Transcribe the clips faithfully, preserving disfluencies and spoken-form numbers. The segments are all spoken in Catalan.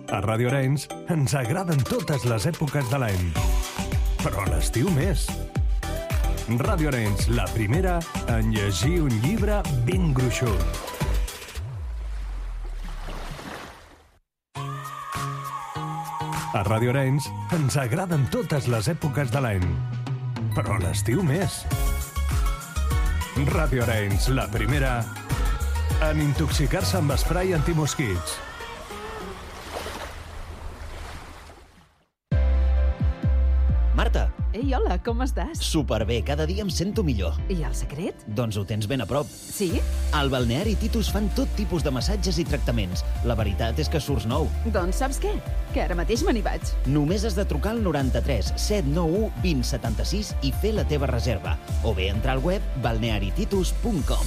A Ràdio Arenys ens agraden totes les èpoques de l'any, però a l'estiu més. Ràdio Arenys, la primera en llegir un llibre ben gruixut. A Ràdio Arenys ens agraden totes les èpoques de l'any, però a l'estiu més. Ràdio Arenys, la primera en intoxicar-se amb esprai antimosquits. Marta! Ei, hola, com estàs? Superbé, cada dia em sento millor. I el secret? Doncs ho tens ben a prop. Sí? Al balneari Titus fan tot tipus de massatges i tractaments. La veritat és que surts nou. Doncs saps què? Que ara mateix me n'hi vaig. Només has de trucar al noranta-tres set nou u vint setanta-sis i fer la teva reserva. O bé entrar al web balneari titus punt com.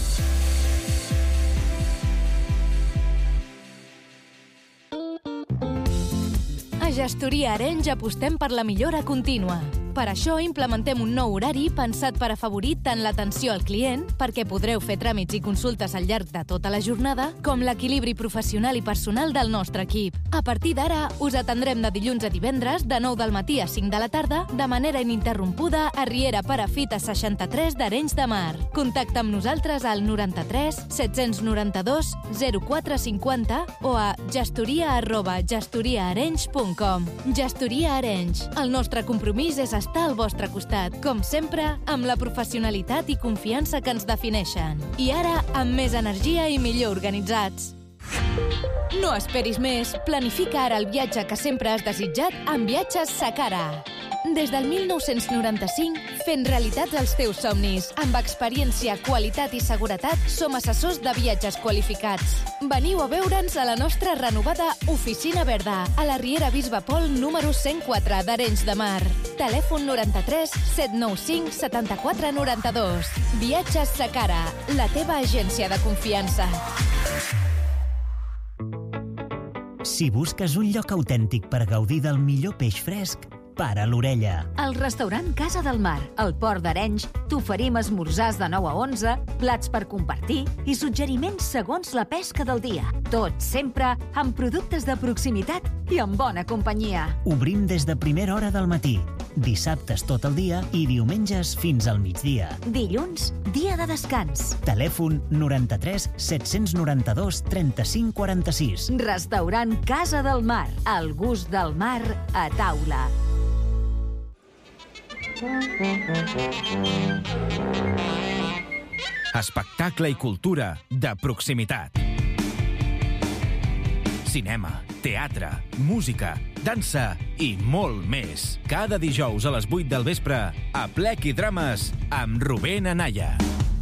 A Gestoria Arenys apostem per la millora contínua. Per això implementem un nou horari pensat per afavorir tant l'atenció al client, perquè podreu fer tràmits i consultes al llarg de tota la jornada, com l'equilibri professional i personal del nostre equip. A partir d'ara, us atendrem de dilluns a divendres, de nou del matí a cinc de la tarda, de manera ininterrompuda a Riera Perafita seixanta-tres d'Arenys de Mar. Contacta amb nosaltres al noranta-tres set nou dos zero quatre cinquanta o a gestoria arroba gestoriaarenys punt com. Gestoria Arenys. El nostre compromís és estar al vostre costat, com sempre, amb la professionalitat i confiança que ens defineixen. I ara, amb més energia i millor organitzats. No esperis més. Planifica ara el viatge que sempre has desitjat amb Viatges Sacara. Des del mil nou-cents noranta-cinc, fent realitats els teus somnis. Amb experiència, qualitat i seguretat, som assessors de viatges qualificats. Veniu a veure'ns a la nostra renovada Oficina Verda, a la Riera Bisbe Pol número cent quatre d'Arenys de Mar. Telèfon noranta-tres set nou cinc setanta-quatre noranta-dos. Viatges Sacara, la teva agència de confiança. Si busques un lloc autèntic per gaudir del millor peix fresc, para l'orella. El restaurant Casa del Mar, al Port d'Arenys, t'oferim esmorzars de nou a onze, plats per compartir i suggeriments segons la pesca del dia. Tot sempre amb productes de proximitat i amb bona companyia. Obrim des de primera hora del matí, dissabtes tot el dia i diumenges fins al migdia. Dilluns, dia de descans. Telèfon noranta-tres set nou dos trenta-cinc quaranta-sis. Restaurant Casa del Mar, el gust del mar a taula. Espectacle i cultura de proximitat. Cinema, teatre, música, dansa i molt més. Cada dijous a les vuit del vespre, a Plec i Drames, amb Rubén Anaya.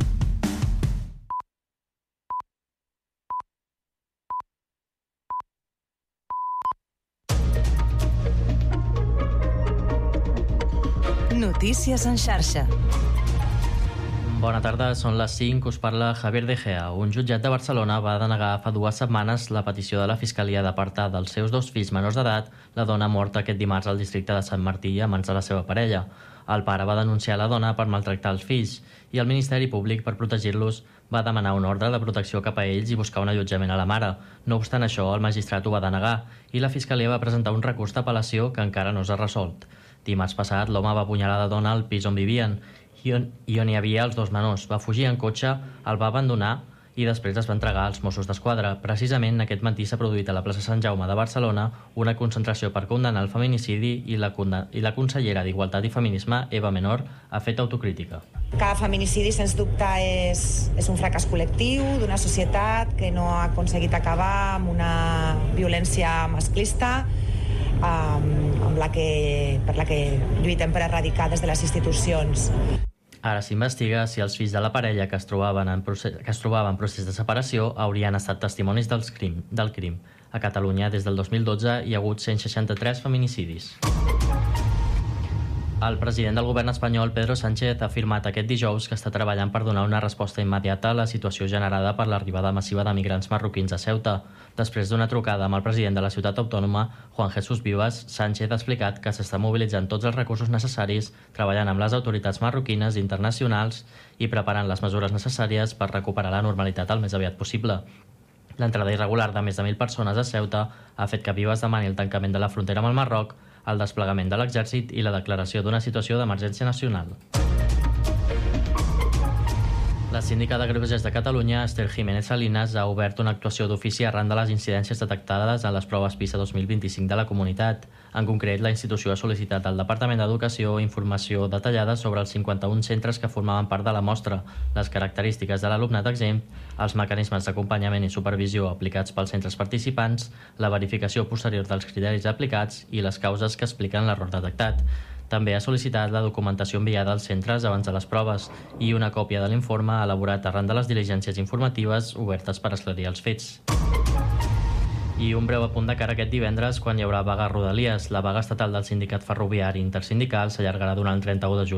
Notícies en xarxa. Bona tarda, són les cinc, us parla Javier De Gea. Un jutjat de Barcelona va denegar fa dues setmanes la petició de la Fiscalia d'apartar dels seus dos fills menors d'edat la dona morta aquest dimarts al districte de Sant Martí a mans de la seva parella. El pare va denunciar la dona per maltractar els fills i el Ministeri Públic, per protegir-los, va demanar un ordre de protecció cap a ells i buscar un allotjament a la mare. No obstant això, el magistrat ho va denegar i la Fiscalia va presentar un recurs d'apel·lació que encara no s'ha resolt. Dimarts passat, l'home va apunyalar la dona al pis on vivien i on, i on hi havia els dos menors. Va fugir en cotxe, el va abandonar i després es va entregar als Mossos d'Esquadra. Precisament aquest matí s'ha produït a la plaça Sant Jaume de Barcelona una concentració per condenar el feminicidi i la, i la consellera d'Igualtat i Feminisme, Eva Menor, ha fet autocrítica. Cada feminicidi, sens dubte, és, és un fracàs col·lectiu d'una societat que no ha aconseguit acabar amb una violència masclista, Um, amb la que, per la que lluitem per erradicar des de les institucions. Ara s'investiga si els fills de la parella que es trobaven en procés, que es trobaven en procés de separació haurien estat testimonis dels crim, del crim. A Catalunya, des del dos mil dotze, hi ha hagut cent seixanta-tres feminicidis. El president del govern espanyol, Pedro Sánchez, ha afirmat aquest dijous que està treballant per donar una resposta immediata a la situació generada per l'arribada massiva de migrants marroquins a Ceuta. Després d'una trucada amb el president de la ciutat autònoma, Juan Jesús Vivas, Sánchez ha explicat que s'està mobilitzant tots els recursos necessaris, treballant amb les autoritats marroquines i internacionals i preparant les mesures necessàries per recuperar la normalitat el més aviat possible. L'entrada irregular de més de mil persones a Ceuta ha fet que Vives demani el tancament de la frontera amb el Marroc, el desplegament de l'exèrcit i la declaració d'una situació d'emergència nacional. La síndica de Greuges de Catalunya, Esther Jiménez Salinas, ha obert una actuació d'ofici arran de les incidències detectades en les proves PISA dos mil vint-i-cinc de la comunitat. En concret, la institució ha sol·licitat al Departament d'Educació informació detallada sobre els cinquanta-un centres que formaven part de la mostra, les característiques de l'alumnat exempt, els mecanismes d'acompanyament i supervisió aplicats pels centres participants, la verificació posterior dels criteris aplicats i les causes que expliquen l'error detectat. També ha sol·licitat la documentació enviada als centres abans de les proves i una còpia de l'informe elaborat arran de les diligències informatives obertes per esclarir els fets. I un breu apunt de cara aquest divendres, quan hi haurà vaga a Rodalies. La vaga estatal del Sindicat Ferroviari Intersindical s'allargarà durant el trenta-u de juliol